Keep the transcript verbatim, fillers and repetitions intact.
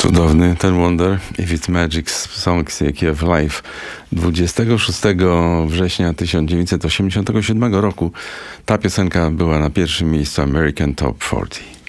Cudowny ten Wonder, If It's Magic Song z Kiev Live. dwudziestego szóstego września tysiąc dziewięćset osiemdziesiątego siódmego roku ta piosenka była na pierwszym miejscu American Top czterdzieści.